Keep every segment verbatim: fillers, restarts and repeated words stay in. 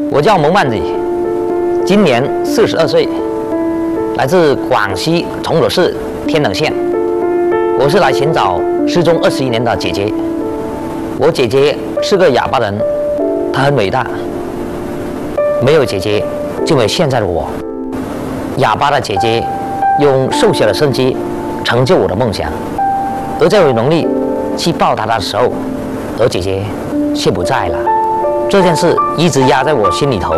我叫蒙万里，今年四十二岁，来自广西铜锣市天冷县。我是来寻找失踪二十一年的姐姐。我姐姐是个哑巴人，她很伟大。没有姐姐，就没有现在的我。哑巴的姐姐用瘦小的身躯成就我的梦想，而在我有能力去报答她的时候，而姐姐却不在了。这件事一直压在我心里头，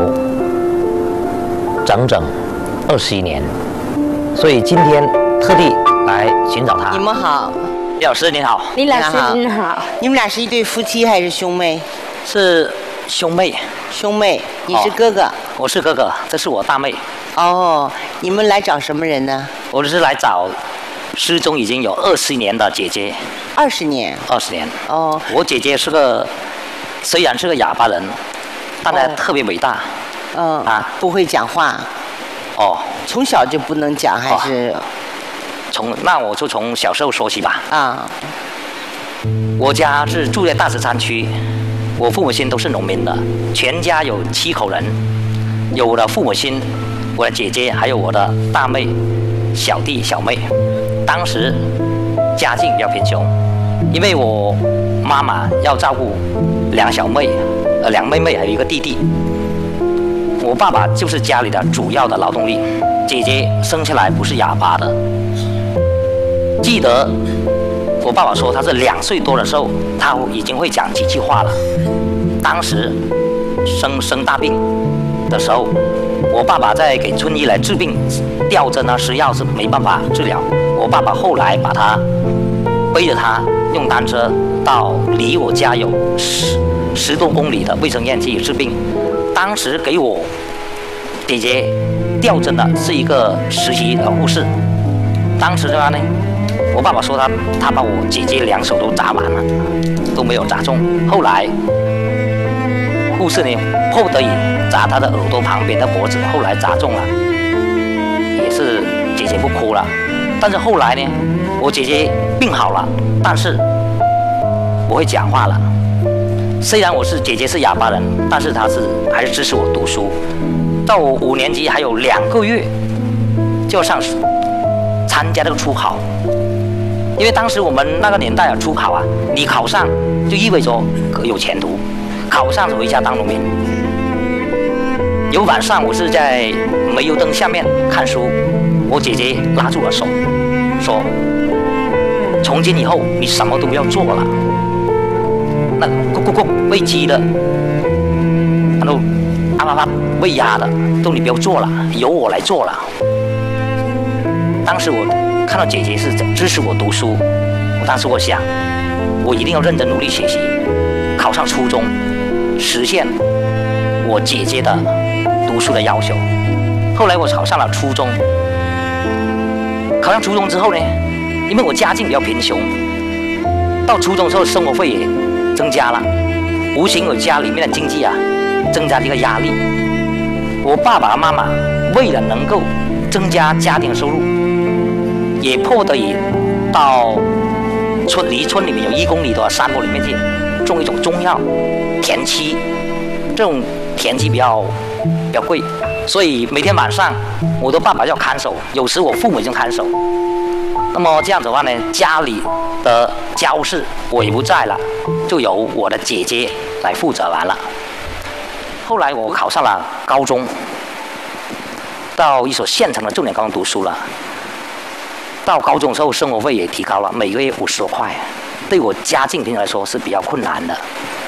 整整二十一年，所以今天特地来寻找她。 你们好， 李老师您好。 李老师您好。 你们俩是一对夫妻还是兄妹？ 是兄妹。 兄妹，你是哥哥。哦， 我是哥哥，这是我大妹。 哦，你们来找什么人呢？ 我是来找失踪已经有二十年的姐姐。 二十年。 二十年。 哦。 我姐姐是个。虽然是个哑巴人，但她特别伟大。 嗯、哦、啊，不会讲话。 哦。 从小就不能讲还是？哦、 从那我就从小时候说起吧。 啊。 我家是住在大石山区，我父母亲都是农民的，全家有七口人，有我的父母亲、我的姐姐，还有我的大妹、小弟、小妹。当时家境比较贫穷，因为我妈妈要照顾两小妹，呃，两妹妹还有一个弟弟。我爸爸就是家里的主要的劳动力。姐姐生下来不是哑巴的。记得我爸爸说，他是两岁多的时候，他已经会讲几句话了。当时生生大病的时候，我爸爸在给村医来治病，吊针啊、吃药是没办法治疗。我爸爸后来把他背着他用单车到离我家有十十多公里的卫生院去治病。当时给我姐姐吊针的是一个实习的护士。当时的话呢，我爸爸说他他把我姐姐两手都砸完了，都没有砸中。后来护士呢迫不得已砸他的耳朵旁边的脖子，后来砸中了，也是姐姐不哭了。但是后来呢，我姐姐病好了，但是不会讲话了。虽然我是姐姐是哑巴人，但是她是还是支持我读书。到我五年级还有两个月就要上参加这个初考，因为当时我们那个年代啊，初考啊，你考上就意味着有前途，考上就回家当农民。有晚上我是在煤油灯下面看书，我姐姐拉住我手，说：“从今以后你什么都不要做了。”那咕咕咕喂鸡的，然后啊啊啊喂鸭的，都你不要做了，由我来做了。当时我看到姐姐是支持我读书，我当时我想，我一定要认真努力学习，考上初中，实现我姐姐的读书的要求。后来我考上了初中，考上初中之后呢，因为我家境比较贫穷，到初中之后生活费也增加了，无形有家里面的经济啊增加这个压力。我爸爸妈妈为了能够增加家庭收入，也迫得已到村离村里面有一公里的山坡里面去种一种中药田七，这种田七比较比较贵，所以每天晚上我的爸爸要看守，有时我父母就看守。那么这样子的话呢，家里的家务事我也不在了，就由我的姐姐来负责完了。后来我考上了高中，到一所县城的重点高中读书了。到高中的时候，生活费也提高了，每个月五十多块，对我家境平来说是比较困难的。